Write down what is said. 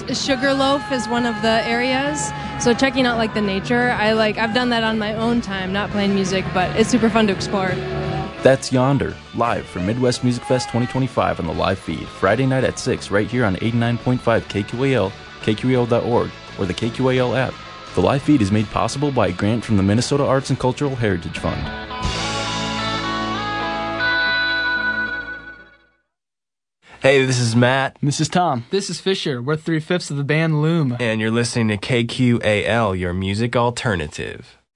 Sugarloaf is one of the areas. So checking out like the nature, I've done that on my own time, not playing music, but it's super fun to explore. That's Yonder, live from Midwest Music Fest 2025 on the live feed, Friday night at 6, right here on 89.5 KQAL, kqal.org, or the KQAL app. The live feed is made possible by a grant from the Minnesota Arts and Cultural Heritage Fund. Hey, this is Matt. This is Tom. This is Fisher. We're 3/5 of the band Loom. And you're listening to KQAL, your music alternative.